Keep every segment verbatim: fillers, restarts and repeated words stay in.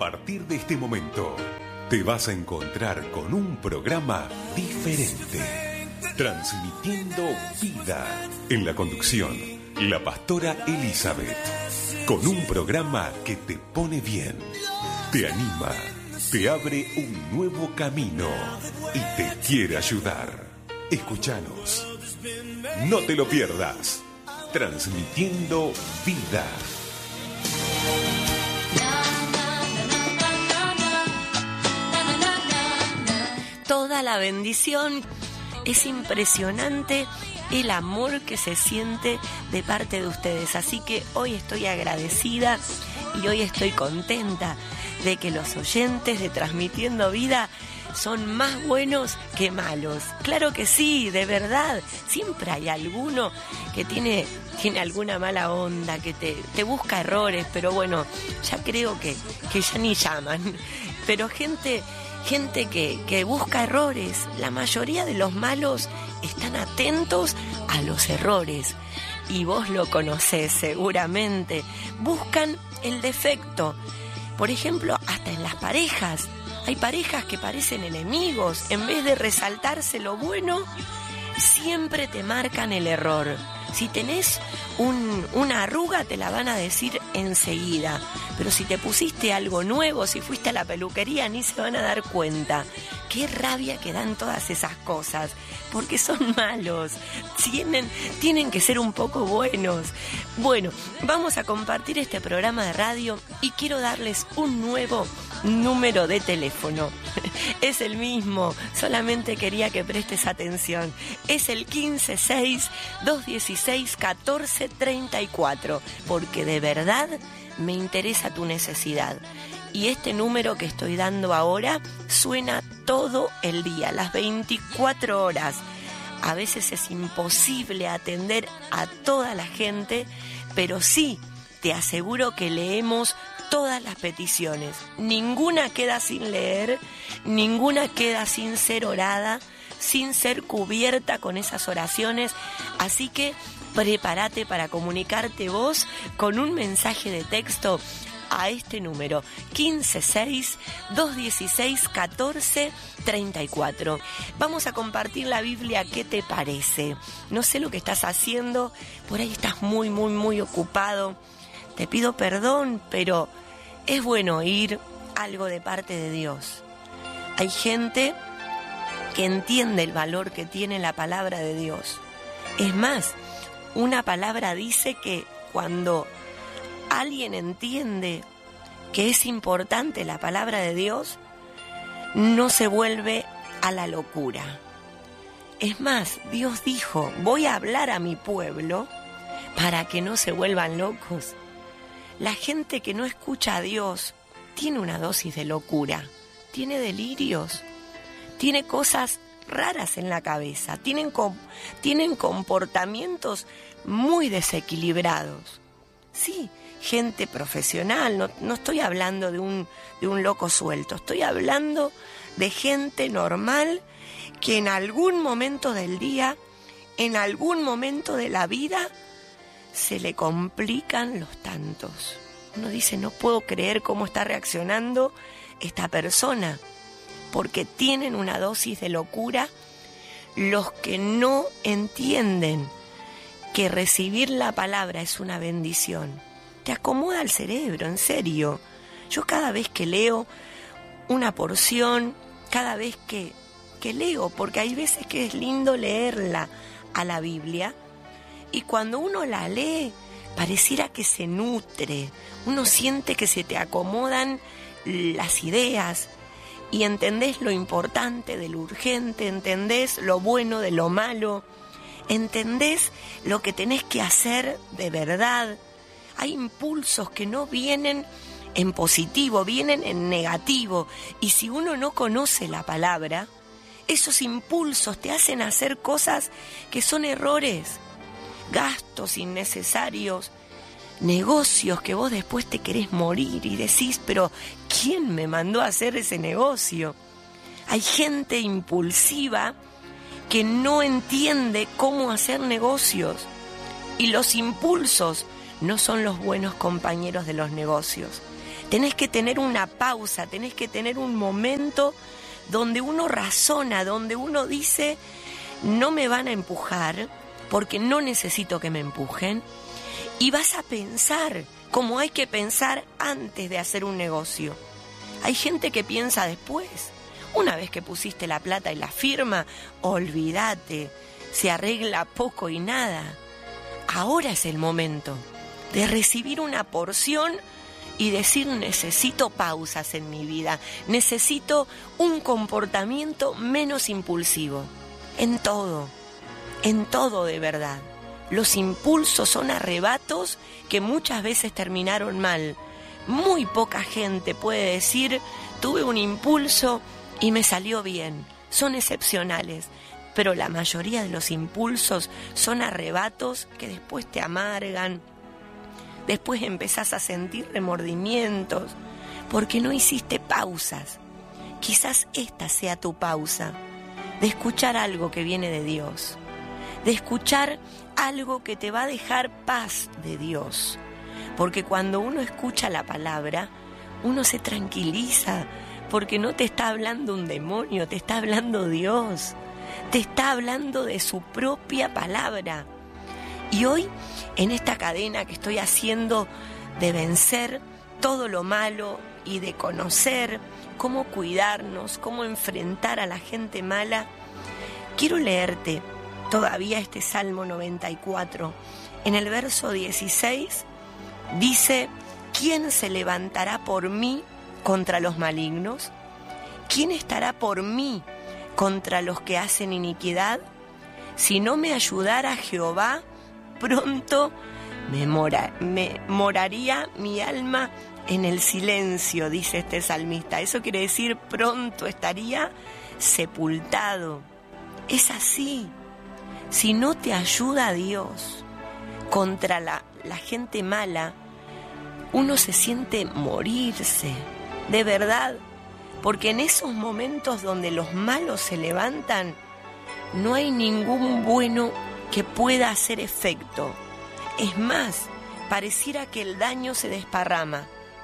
partir de este momento, te vas a encontrar con un programa diferente, transmitiendo vida. En la conducción, la pastora Elizabeth, con un programa que te pone bien, te anima, te abre un nuevo camino y te quiere ayudar. Escúchanos, no te lo pierdas, transmitiendo vida. Toda la bendición. Es impresionante el amor que se siente de parte de ustedes. Así que hoy estoy agradecida y hoy estoy contenta de que los oyentes de Transmitiendo Vida son más buenos que malos. Claro que sí, de verdad. Siempre hay alguno que tiene, tiene alguna mala onda, que te, te busca errores, pero bueno, ya creo que, que ya ni llaman. Pero gente... Gente que, que busca errores. La mayoría de los malos están atentos a los errores. Y vos lo conocés seguramente. Buscan el defecto. Por ejemplo, hasta en las parejas. Hay parejas que parecen enemigos. En vez de resaltarse lo bueno, siempre te marcan el error. Si tenés un, una arruga, te la van a decir enseguida. Pero si te pusiste algo nuevo, si fuiste a la peluquería, ni se van a dar cuenta. Qué rabia que dan todas esas cosas, porque son malos. Tienen, tienen que ser un poco buenos. Bueno, vamos a compartir este programa de radio y quiero darles un nuevo número de teléfono. Es el mismo, solamente quería que prestes atención. Es el quince seis, dos dieciséis, catorce treinta y cuatro, porque de verdad me interesa tu necesidad. Y este número que estoy dando ahora suena todo el día, las veinticuatro horas. A veces es imposible atender a toda la gente, pero sí, te aseguro que leemos todas las peticiones. Ninguna queda sin leer, ninguna queda sin ser orada, sin ser cubierta con esas oraciones. Así que prepárate para comunicarte vos con un mensaje de texto a este número quince seis, dos dieciséis, catorce treinta y cuatro. Vamos a compartir la Biblia. ¿Qué te parece? No sé lo que estás haciendo, por ahí estás muy, muy, muy ocupado. Te pido perdón, pero es bueno oír algo de parte de Dios. Hay gente que entiende el valor que tiene la palabra de Dios. Es más, una palabra dice que cuando alguien entiende que es importante la palabra de Dios, no se vuelve a la locura. Es más, Dios dijo, voy a hablar a mi pueblo para que no se vuelvan locos. La gente que no escucha a Dios tiene una dosis de locura, tiene delirios, tiene cosas raras en la cabeza, tienen, tienen comportamientos muy desequilibrados. Sí, gente profesional, no, no estoy hablando de un, de un loco suelto, estoy hablando de gente normal que en algún momento del día, en algún momento de la vida, se le complican los tantos. Uno dice, no puedo creer cómo está reaccionando esta persona, porque tienen una dosis de locura los que no entienden que recibir la palabra es una bendición. Te acomoda el cerebro, en serio. Yo cada vez que leo una porción, cada vez que, que leo, porque hay veces que es lindo leerla a la Biblia, y cuando uno la lee, pareciera que se nutre. Uno siente que se te acomodan las ideas y entendés lo importante de lo urgente, entendés lo bueno de lo malo, entendés lo que tenés que hacer de verdad. Hay impulsos que no vienen en positivo, vienen en negativo. Y si uno no conoce la palabra, esos impulsos te hacen hacer cosas que son errores. Gastos innecesarios, negocios que vos después te querés morir y decís, pero ¿quién me mandó a hacer ese negocio? Hay gente impulsiva que no entiende cómo hacer negocios, y los impulsos no son los buenos compañeros de los negocios. Tenés que tener una pausa, tenés que tener un momento donde uno razona, donde uno dice, no me van a empujar porque no necesito que me empujen, y vas a pensar como hay que pensar antes de hacer un negocio. Hay gente que piensa después. Una vez que pusiste la plata y la firma, olvídate, se arregla poco y nada. Ahora es el momento de recibir una porción y decir, necesito pausas en mi vida, necesito un comportamiento menos impulsivo. En todo, en todo de verdad. Los impulsos son arrebatos que muchas veces terminaron mal. Muy poca gente puede decir, tuve un impulso y me salió bien. Son excepcionales, pero la mayoría de los impulsos son arrebatos que después te amargan. Después empezás a sentir remordimientos porque no hiciste pausas. Quizás esta sea tu pausa, de escuchar algo que viene de Dios, de escuchar algo que te va a dejar paz de Dios. Porque cuando uno escucha la palabra, uno se tranquiliza, porque no te está hablando un demonio, te está hablando Dios, te está hablando de su propia palabra. Y hoy, en esta cadena que estoy haciendo de vencer todo lo malo y de conocer cómo cuidarnos, cómo enfrentar a la gente mala, quiero leerte todavía este Salmo noventa y cuatro. En el verso dieciséis dice, ¿quién se levantará por mí contra los malignos? ¿Quién estará por mí contra los que hacen iniquidad? Si no me ayudara Jehová, pronto me, mora, me moraría mi alma en el silencio, dice este salmista. Eso quiere decir, pronto estaría sepultado. Es así. Si no te ayuda Dios contra la, la gente mala, uno se siente morirse, de verdad, porque en esos momentos donde los malos se levantan, no hay ningún bueno que pueda hacer efecto. Es más, pareciera que el daño se desparrama.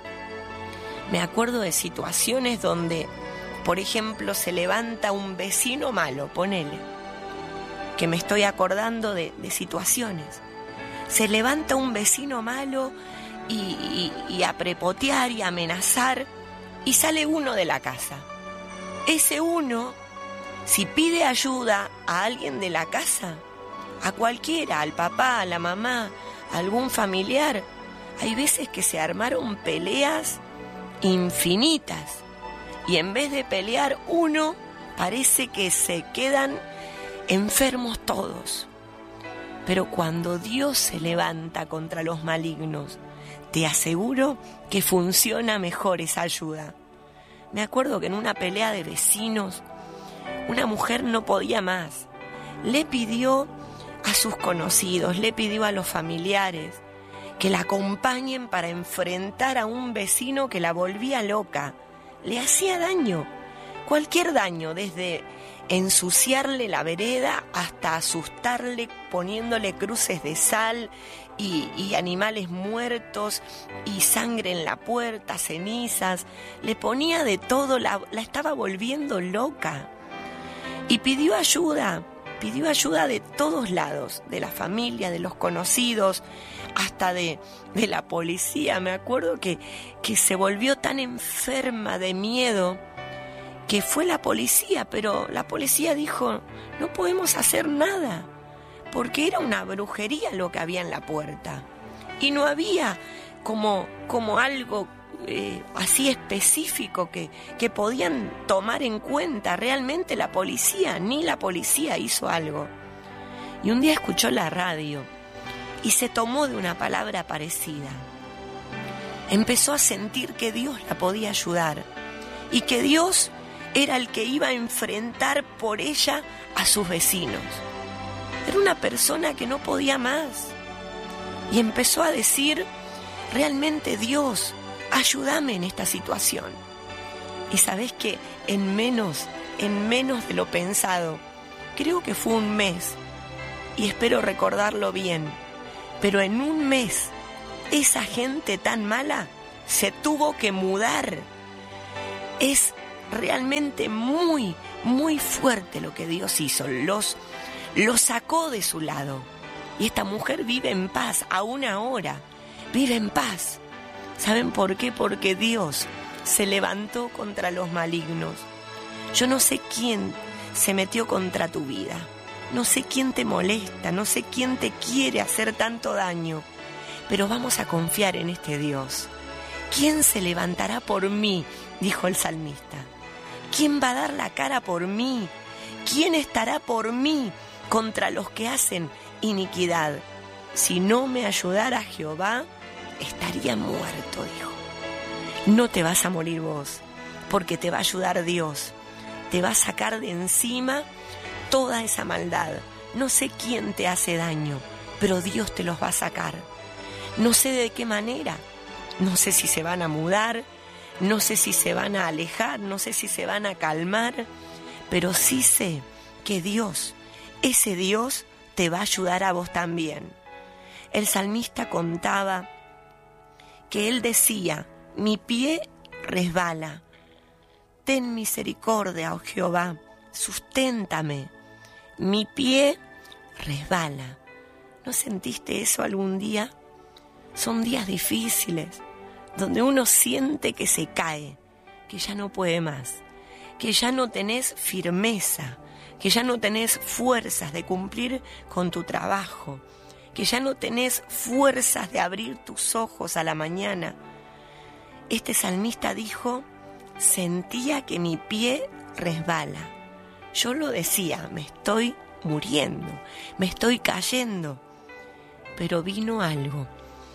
Me acuerdo de situaciones donde, por ejemplo, se levanta un vecino malo, ponele, que me estoy acordando de, de situaciones. Se levanta un vecino malo y, y, y a prepotear y a amenazar, y sale uno de la casa. Ese uno, si pide ayuda a alguien de la casa, a cualquiera, al papá, a la mamá, a algún familiar, hay veces que se armaron peleas infinitas, y en vez de pelear uno, parece que se quedan enfermos todos. Pero cuando Dios se levanta contra los malignos, te aseguro que funciona mejor esa ayuda. Me acuerdo que en una pelea de vecinos, una mujer no podía más. Le pidió a sus conocidos, le pidió a los familiares que la acompañen para enfrentar a un vecino que la volvía loca. Le hacía daño, cualquier daño, desde ensuciarle la vereda hasta asustarle poniéndole cruces de sal y, y animales muertos y sangre en la puerta, cenizas. Le ponía de todo, la, la estaba volviendo loca. Y pidió ayuda, pidió ayuda de todos lados, de la familia, de los conocidos, hasta de, de la policía. Me acuerdo que, que se volvió tan enferma de miedo que fue la policía, pero la policía dijo, no podemos hacer nada, porque era una brujería lo que había en la puerta. Y no había como, como algo eh, así específico que, que podían tomar en cuenta. Realmente la policía, ni la policía hizo algo. Y un día escuchó la radio y se tomó de una palabra parecida. Empezó a sentir que Dios la podía ayudar y que Dios era el que iba a enfrentar por ella a sus vecinos. Era una persona que no podía más. Y empezó a decir, realmente Dios, ayúdame en esta situación. Y sabés que en menos, en menos de lo pensado, creo que fue un mes, y espero recordarlo bien, pero en un mes, esa gente tan mala se tuvo que mudar. Es realmente muy, muy fuerte lo que Dios hizo. Los, los sacó de su lado. Y esta mujer vive en paz, aún ahora. Vive en paz. ¿Saben por qué? Porque Dios se levantó contra los malignos. Yo no sé quién se metió contra tu vida. No sé quién te molesta, no sé quién te quiere hacer tanto daño. Pero vamos a confiar en este Dios. ¿Quién se levantará por mí?, dijo el salmista. ¿Quién va a dar la cara por mí? ¿Quién estará por mí contra los que hacen iniquidad? Si no me ayudara Jehová, estaría muerto, dijo. No te vas a morir vos, porque te va a ayudar Dios. Te va a sacar de encima toda esa maldad. No sé quién te hace daño, pero Dios te los va a sacar. No sé de qué manera. No sé si se van a mudar, no sé si se van a alejar, no sé si se van a calmar, pero sí sé que Dios, ese Dios, te va a ayudar a vos también. El salmista contaba que él decía: mi pie resbala. Ten misericordia, oh Jehová, susténtame. Mi pie resbala. ¿No sentiste eso algún día? Son días difíciles, donde uno siente que se cae, que ya no puede más, que ya no tenés firmeza, que ya no tenés fuerzas de cumplir con tu trabajo, que ya no tenés fuerzas de abrir tus ojos a la mañana. Este salmista dijo: sentía que mi pie resbala. Yo lo decía, me estoy muriendo, me estoy cayendo. Pero vino algo.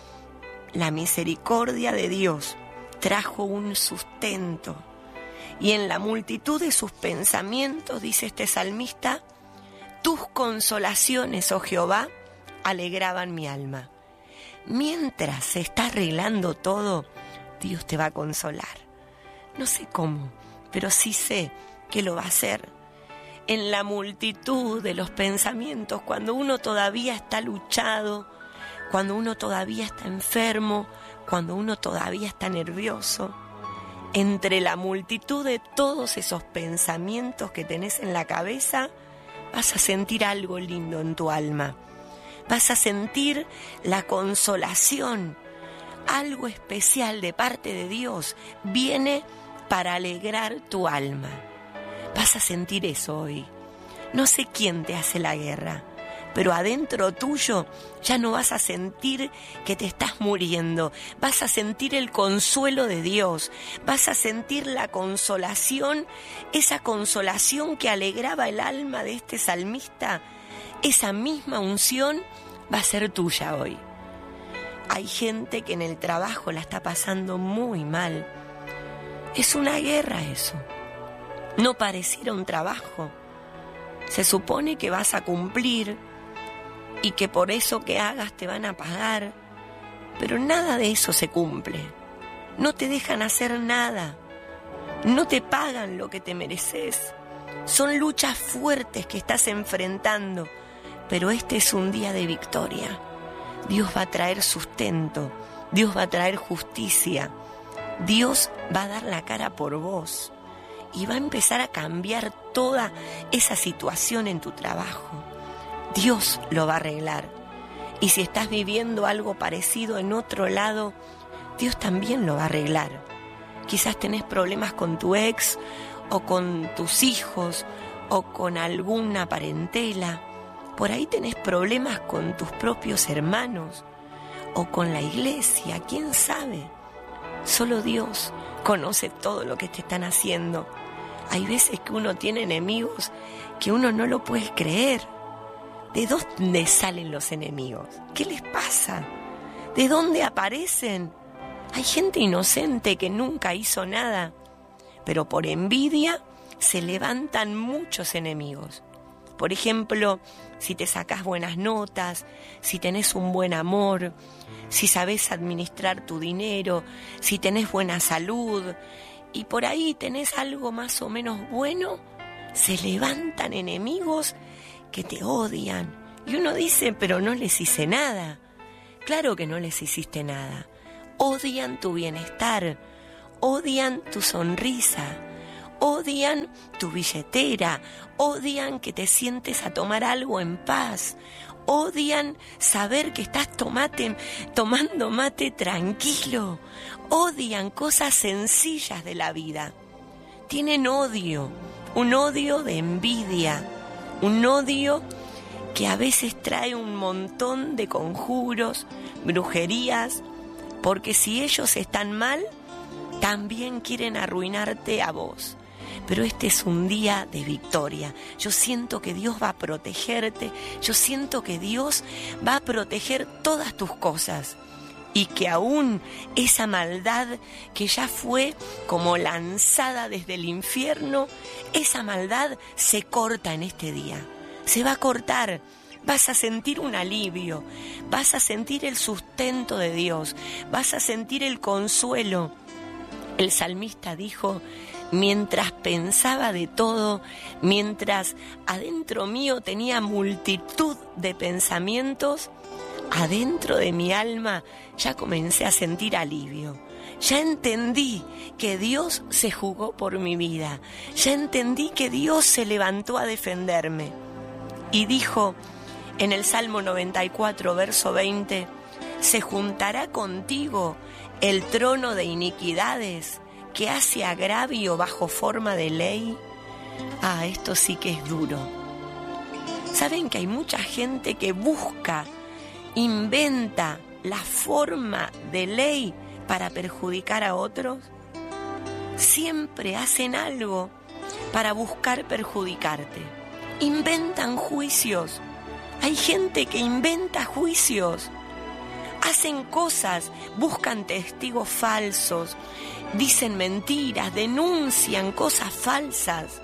La misericordia de Dios trajo un sustento. Y en la multitud de sus pensamientos, dice este salmista, tus consolaciones, oh Jehová, alegraban mi alma. Mientras se está arreglando todo, Dios te va a consolar. No sé cómo, pero sí sé que lo va a hacer. En la multitud de los pensamientos, cuando uno todavía está luchado, cuando uno todavía está enfermo, cuando uno todavía está nervioso, entre la multitud de todos esos pensamientos que tenés en la cabeza, vas a sentir algo lindo en tu alma. Vas a sentir la consolación. Algo especial de parte de Dios viene para alegrar tu alma. Vas a sentir eso hoy. No sé quién te hace la guerra, pero adentro tuyo ya no vas a sentir que te estás muriendo. Vas a sentir el consuelo de Dios. Vas a sentir la consolación, esa consolación que alegraba el alma de este salmista. Esa misma unción va a ser tuya hoy. Hay gente que en el trabajo la está pasando muy mal. Es una guerra eso. No pareciera un trabajo. Se supone que vas a cumplir y que por eso que hagas te van a pagar, pero nada de eso se cumple. No te dejan hacer nada, no te pagan lo que te mereces. Son luchas fuertes que estás enfrentando, pero este es un día de victoria. Dios va a traer sustento, Dios va a traer justicia, Dios va a dar la cara por vos y va a empezar a cambiar toda esa situación en tu trabajo. Dios lo va a arreglar. Y si estás viviendo algo parecido en otro lado, Dios también lo va a arreglar. Quizás tenés problemas con tu ex, o con tus hijos, o con alguna parentela. Por ahí tenés problemas con tus propios hermanos, o con la iglesia, quién sabe. Solo Dios conoce todo lo que te están haciendo. Hay veces que uno tiene enemigos que uno no lo puede creer. ¿De dónde salen los enemigos? ¿Qué les pasa? ¿De dónde aparecen? Hay gente inocente que nunca hizo nada, pero por envidia se levantan muchos enemigos. Por ejemplo, si te sacás buenas notas, si tenés un buen amor, si sabés administrar tu dinero, si tenés buena salud, y por ahí tenés algo más o menos bueno, se levantan enemigos que te odian. Y uno dice, pero no les hice nada. Claro que no les hiciste nada. odian tu bienestar, odian tu sonrisa, odian tu billetera, odian que te sientes a tomar algo en paz, odian saber que estás tomate, tomando mate tranquilo, odian cosas sencillas de la vida. Tienen odio, un odio de envidia, un odio que a veces trae un montón de conjuros, brujerías, porque si ellos están mal, también quieren arruinarte a vos. Pero este es un día de victoria. Yo siento que Dios va a protegerte, yo siento que Dios va a proteger todas tus cosas. Y que aún esa maldad que ya fue como lanzada desde el infierno, esa maldad se corta en este día. Se va a cortar. Vas a sentir un alivio, vas a sentir el sustento de Dios, vas a sentir el consuelo. El salmista dijo: mientras pensaba de todo, mientras adentro mío tenía multitud de pensamientos, adentro de mi alma ya comencé a sentir alivio. Ya entendí que Dios se jugó por mi vida. Ya entendí que Dios se levantó a defenderme. Y dijo en el Salmo noventa y cuatro, verso veinte, se juntará contigo el trono de iniquidades que hace agravio bajo forma de ley. Ah, esto sí que es duro. ¿Saben que hay mucha gente que busca, inventa la forma de ley para perjudicar a otros? Siempre hacen algo para buscar perjudicarte. Inventan juicios. Hay gente que inventa juicios. Hacen cosas, buscan testigos falsos, dicen mentiras, denuncian cosas falsas.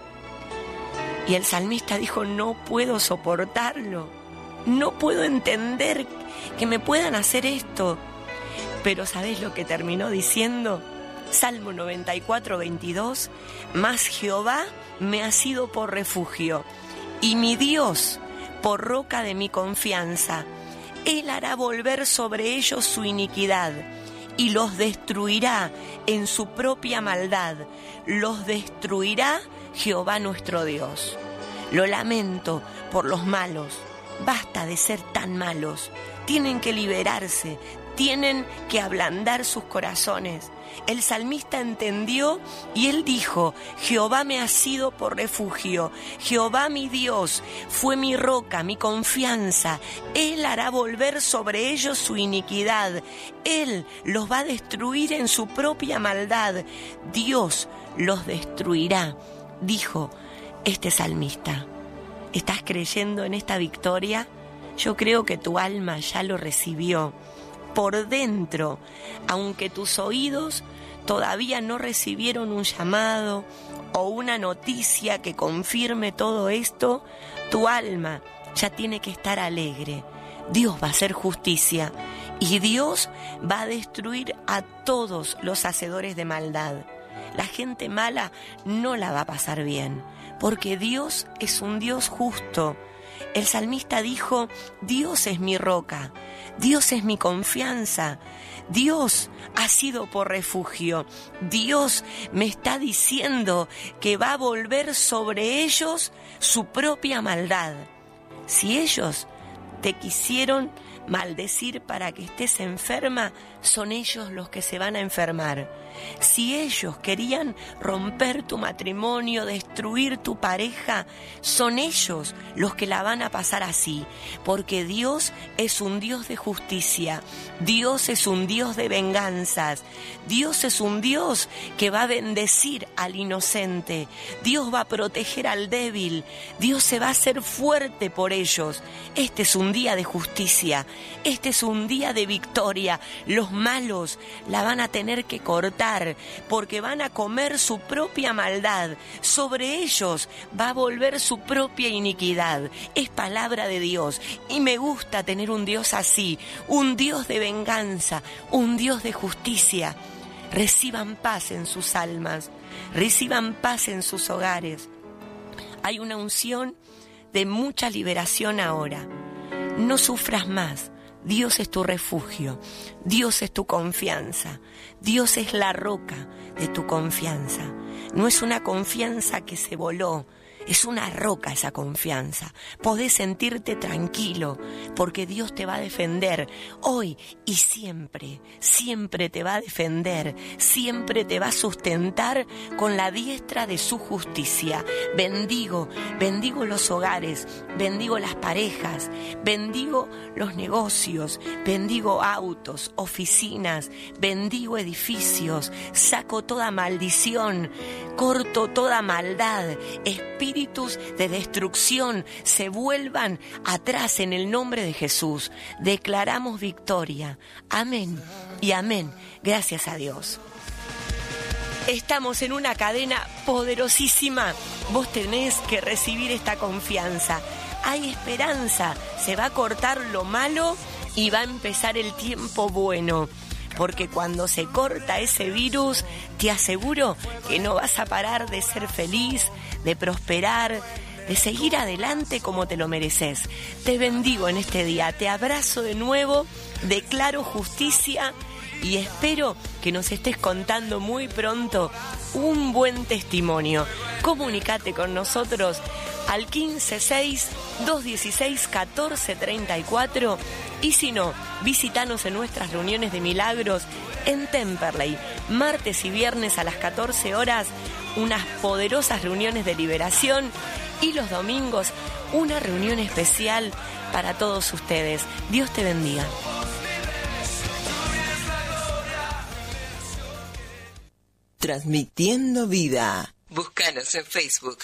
Y el salmista dijo: no puedo soportarlo, no puedo entender que me puedan hacer esto. Pero ¿sabés lo que terminó diciendo? Salmo noventa y cuatro, veintidós, mas Jehová me ha sido por refugio, y mi Dios por roca de mi confianza. Él hará volver sobre ellos su iniquidad, y los destruirá en su propia maldad. Los destruirá Jehová nuestro Dios. Lo lamento por los malos. Basta de ser tan malos. Tienen que liberarse. Tienen que ablandar sus corazones. El salmista entendió y él dijo: Jehová me ha sido por refugio, Jehová mi Dios fue mi roca, mi confianza. Él hará volver sobre ellos su iniquidad, Él los va a destruir en su propia maldad. Dios los destruirá, dijo este salmista. ¿Estás creyendo en esta victoria? Yo creo que tu alma ya lo recibió. Por dentro, aunque tus oídos todavía no recibieron un llamado o una noticia que confirme todo esto, tu alma ya tiene que estar alegre. Dios va a hacer justicia y Dios va a destruir a todos los hacedores de maldad. La gente mala no la va a pasar bien, porque Dios es un Dios justo. El salmista dijo: Dios es mi roca, Dios es mi confianza, Dios ha sido por refugio. Dios me está diciendo que va a volver sobre ellos su propia maldad. Si ellos te quisieron maldecir para que estés enferma, son ellos los que se van a enfermar. Si ellos querían romper tu matrimonio, destruir tu pareja, son ellos los que la van a pasar así, porque Dios es un Dios de justicia, Dios es un Dios de venganzas, Dios es un Dios que va a bendecir al inocente, Dios va a proteger al débil, Dios se va a hacer fuerte por ellos. Este es un día de justicia, este es un día de victoria. Los malos la van a tener que cortar, porque van a comer su propia maldad. Sobre ellos va a volver su propia iniquidad. Es palabra de Dios y me gusta tener un Dios así, un Dios de venganza, un Dios de justicia. Reciban paz en sus almas, reciban paz en sus hogares. Hay una unción de mucha liberación ahora. No sufras más, Dios es tu refugio, Dios es tu confianza, Dios es la roca de tu confianza. No es una confianza que se voló, es una roca esa confianza. Podés sentirte tranquilo porque Dios te va a defender hoy y siempre, siempre te va a defender, siempre te va a sustentar con la diestra de su justicia. Bendigo, bendigo los hogares, bendigo las parejas, bendigo los negocios, bendigo autos, oficinas, bendigo edificios, saco toda maldición, corto toda maldad, espíritu Espíritus de destrucción se vuelvan atrás en el nombre de Jesús. Declaramos victoria. Amén y amén. Gracias a Dios. Estamos en una cadena poderosísima. Vos tenés que recibir esta confianza. Hay esperanza. Se va a cortar lo malo y va a empezar el tiempo bueno. Porque cuando se corta ese virus, te aseguro que no vas a parar de ser feliz, de prosperar, de seguir adelante como te lo mereces. Te bendigo en este día, te abrazo de nuevo, declaro justicia y espero que nos estés contando muy pronto un buen testimonio. Comunicate con nosotros al quince seis, dos dieciséis, catorce treinta y cuatro y si no, visítanos en nuestras reuniones de milagros en Temperley, martes y viernes a las catorce horas, unas poderosas reuniones de liberación y los domingos una reunión especial para todos ustedes. Dios te bendiga. Transmitiendo vida. Búscanos en Facebook.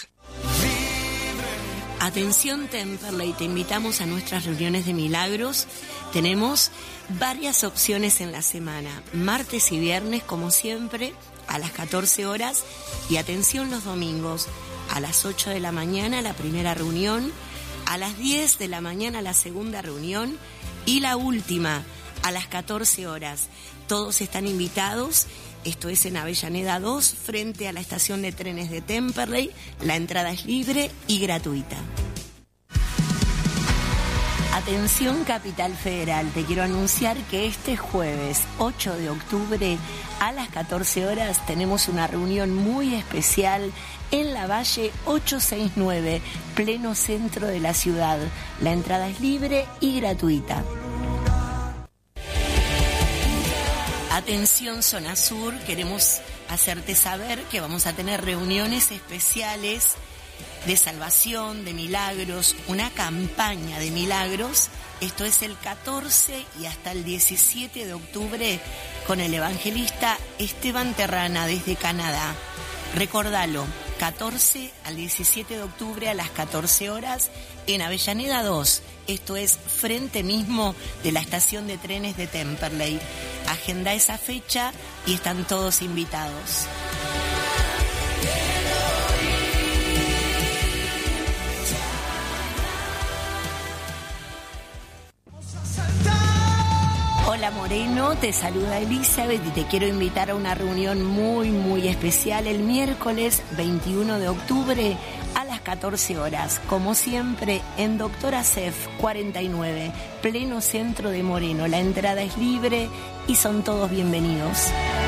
Atención Temperley, te invitamos a nuestras reuniones de milagros. Tenemos varias opciones en la semana, martes y viernes como siempre a las catorce horas y atención los domingos a las ocho de la mañana la primera reunión, a las diez de la mañana la segunda reunión y la última a las catorce horas. Todos están invitados. Esto es en Avellaneda dos, frente a la estación de trenes de Temperley. La entrada es libre y gratuita. Atención Capital Federal, te quiero anunciar que este jueves ocho de octubre a las catorce horas tenemos una reunión muy especial en la Valle ochocientos sesenta y nueve, pleno centro de la ciudad. La entrada es libre y gratuita. Atención Zona Sur, queremos hacerte saber que vamos a tener reuniones especiales de salvación, de milagros, una campaña de milagros. Esto es el catorce y hasta el diecisiete de octubre con el evangelista Esteban Terrana desde Canadá. Recordalo, catorce al diecisiete de octubre a las catorce horas en Avellaneda dos. Esto es frente mismo de la estación de trenes de Temperley. Agenda esa fecha y están todos invitados. Hola Moreno, te saluda Elizabeth y te quiero invitar a una reunión muy muy especial el miércoles veintiuno de octubre a las catorce horas, como siempre en Doctora Cef cuarenta y nueve, pleno centro de Moreno. La entrada es libre y son todos bienvenidos.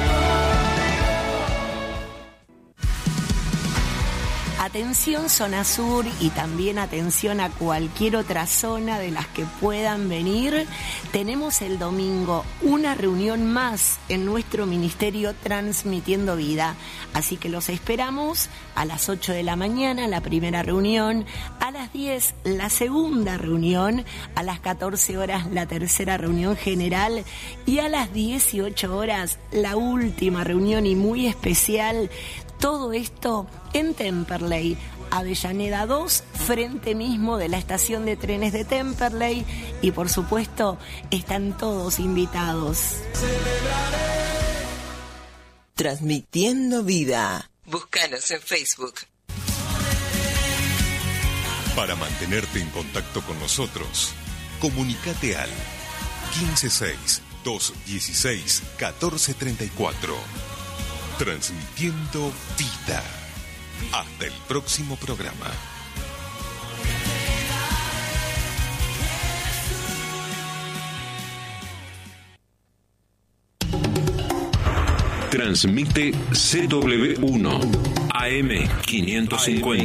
Atención Zona Sur y también atención a cualquier otra zona de las que puedan venir. Tenemos el domingo una reunión más en nuestro ministerio Transmitiendo Vida. Así que los esperamos a las ocho de la mañana, la primera reunión, a las diez la segunda reunión, a las catorce horas la tercera reunión general y a las dieciocho horas la última reunión y muy especial. Todo esto en Temperley, Avellaneda dos, frente mismo de la estación de trenes de Temperley y por supuesto están todos invitados. Transmitiendo vida. Búscanos en Facebook. Para mantenerte en contacto con nosotros, comunícate al quince seis, dos dieciséis, catorce treinta y cuatro. Transmitiendo vida. Hasta el próximo programa. Transmite C W uno A M quinientos cincuenta.